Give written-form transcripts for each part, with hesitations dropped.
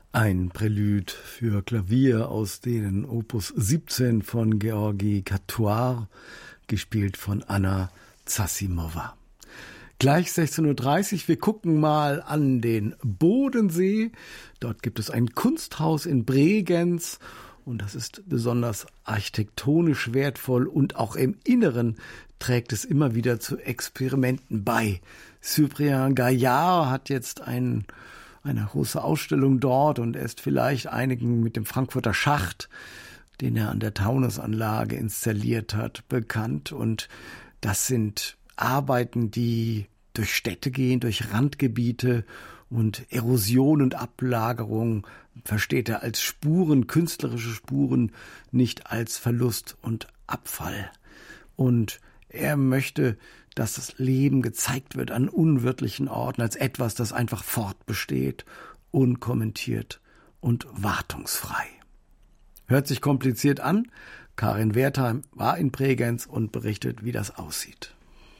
Ein Prälude für Klavier aus den Opus 17 von Georgi Katuar, gespielt von Anna Zasimova. Gleich 16:30 Uhr, wir gucken mal an den Bodensee. Dort gibt es ein Kunsthaus in Bregenz und das ist besonders architektonisch wertvoll und auch im Inneren trägt es immer wieder zu Experimenten bei. Cyprien Gaillard hat jetzt eine große Ausstellung dort und er ist vielleicht einigen mit dem Frankfurter Schacht, den er an der Taunusanlage installiert hat, bekannt. Und das sind Arbeiten, die durch Städte gehen, durch Randgebiete, und Erosion und Ablagerung versteht er als Spuren, künstlerische Spuren, nicht als Verlust und Abfall. Und er möchte, dass das Leben gezeigt wird an unwirtlichen Orten als etwas, das einfach fortbesteht, unkommentiert und wartungsfrei. Hört sich kompliziert an. Karin Wertheim war in Bregenz und berichtet, wie das aussieht.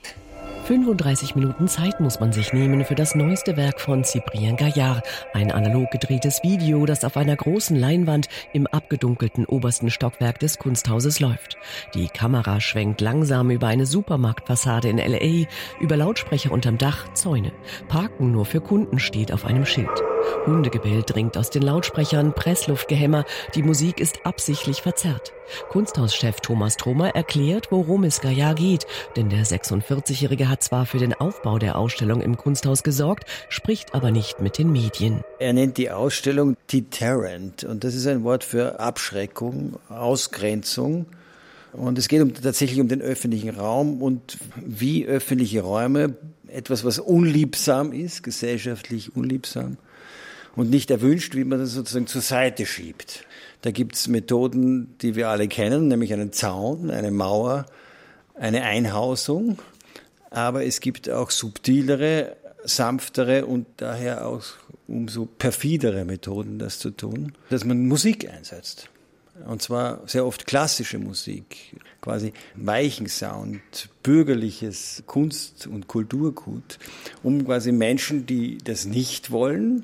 35 Minuten Zeit muss man sich nehmen für das neueste Werk von Cyprien Gaillard. Ein analog gedrehtes Video, das auf einer großen Leinwand im abgedunkelten obersten Stockwerk des Kunsthauses läuft. Die Kamera schwenkt langsam über eine Supermarktfassade in L.A., über Lautsprecher unterm Dach, Zäune. Parken nur für Kunden steht auf einem Schild. Hundegebell dringt aus den Lautsprechern, Pressluftgehämmer, die Musik ist absichtlich verzerrt. Kunsthauschef Thomas Trummer erklärt, worum es Gaillard geht, denn der 46-Jährige hat zwar für den Aufbau der Ausstellung im Kunsthaus gesorgt, spricht aber nicht mit den Medien. Er nennt die Ausstellung Deterrent und das ist ein Wort für Abschreckung, Ausgrenzung. Und es geht tatsächlich um den öffentlichen Raum und wie öffentliche Räume, etwas was unliebsam ist, gesellschaftlich unliebsam und nicht erwünscht, wie man das sozusagen zur Seite schiebt. Da gibt's Methoden, die wir alle kennen, nämlich einen Zaun, eine Mauer, eine Einhausung. Aber es gibt auch subtilere, sanftere und daher auch umso perfidere Methoden, das zu tun, dass man Musik einsetzt. Und zwar sehr oft klassische Musik, quasi weichen Sound, bürgerliches Kunst- und Kulturgut, um quasi Menschen, die das nicht wollen,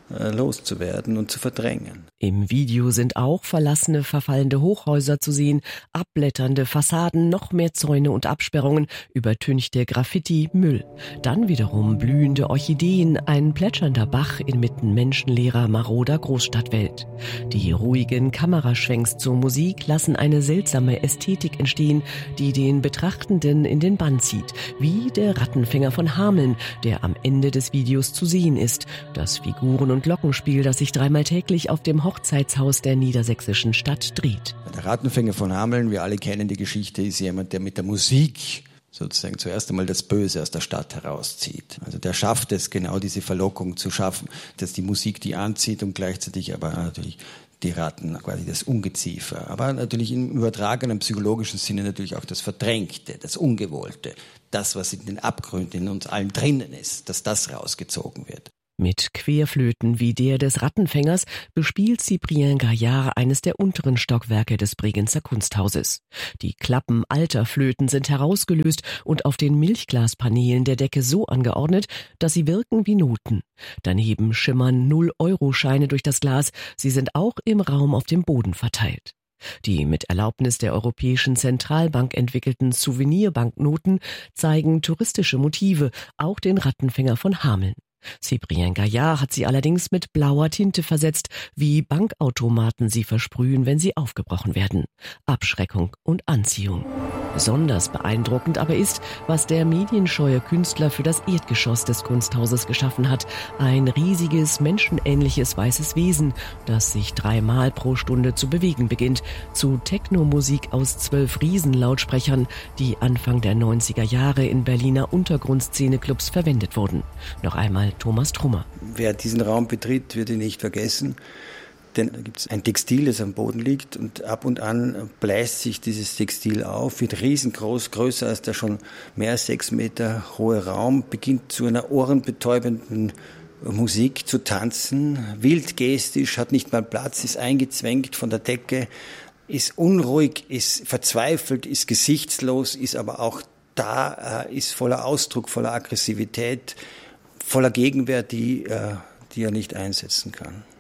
loszuwerden und zu verdrängen. Im Video sind auch verlassene, verfallende Hochhäuser zu sehen, abblätternde Fassaden, noch mehr Zäune und Absperrungen, übertünchte Graffiti, Müll. Dann wiederum blühende Orchideen, ein plätschernder Bach inmitten menschenleerer, maroder Großstadtwelt. Die ruhigen Kameraschwenks zur Musik lassen eine seltsame Ästhetik entstehen, die den Betrachtenden in den Bann zieht, wie der Rattenfänger von Hameln, der am Ende des Videos zu sehen ist, das Figuren- und Glockenspiel, das sich dreimal täglich auf dem Hochzeitshaus der niedersächsischen Stadt dreht. Der Rattenfänger von Hameln, wir alle kennen die Geschichte, ist jemand, der mit der Musik sozusagen zuerst einmal das Böse aus der Stadt herauszieht. Also der schafft es, genau diese Verlockung zu schaffen, dass die Musik die anzieht und gleichzeitig aber natürlich die Ratten, quasi das Ungeziefer. Aber natürlich im übertragenen psychologischen Sinne natürlich auch das Verdrängte, das Ungewollte, das, was in den Abgründen in uns allen drinnen ist, dass das rausgezogen wird. Mit Querflöten wie der des Rattenfängers bespielt Cyprien Gaillard eines der unteren Stockwerke des Bregenzer Kunsthauses. Die Klappen alter Flöten sind herausgelöst und auf den Milchglaspaneelen der Decke so angeordnet, dass sie wirken wie Noten. Daneben schimmern 0-Euro-Scheine durch das Glas, sie sind auch im Raum auf dem Boden verteilt. Die mit Erlaubnis der Europäischen Zentralbank entwickelten Souvenirbanknoten zeigen touristische Motive, auch den Rattenfänger von Hameln. Cyprien Gaillard hat sie allerdings mit blauer Tinte versetzt, wie Bankautomaten sie versprühen, wenn sie aufgebrochen werden. Abschreckung und Anziehung. Besonders beeindruckend aber ist, was der medienscheue Künstler für das Erdgeschoss des Kunsthauses geschaffen hat. Ein riesiges, menschenähnliches weißes Wesen, das sich 3-mal pro Stunde zu bewegen beginnt, zu Techno-Musik aus 12 Riesenlautsprechern, die Anfang der 90er Jahre in Berliner Untergrundszene-Clubs verwendet wurden. Noch einmal Thomas Trummer. Wer diesen Raum betritt, wird ihn nicht vergessen. Denn da gibt es ein Textil, das am Boden liegt und ab und an bläst sich dieses Textil auf, wird riesengroß, größer als der schon mehr als 6 Meter hohe Raum, beginnt zu einer ohrenbetäubenden Musik zu tanzen, wild gestisch, hat nicht mal Platz, ist eingezwängt von der Decke, ist unruhig, ist verzweifelt, ist gesichtslos, ist aber auch da, ist voller Ausdruck, voller Aggressivität, voller Gegenwehr, die er nicht einsetzen kann.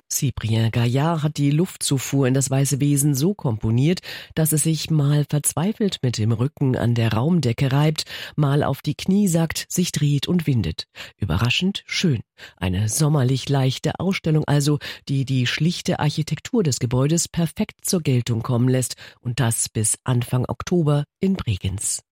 Cyprien Gaillard hat die Luftzufuhr in das Weiße Wesen so komponiert, dass es sich mal verzweifelt mit dem Rücken an der Raumdecke reibt, mal auf die Knie sackt, sich dreht und windet. Überraschend schön. Eine sommerlich leichte Ausstellung also, die die schlichte Architektur des Gebäudes perfekt zur Geltung kommen lässt, und das bis Anfang Oktober in Bregenz.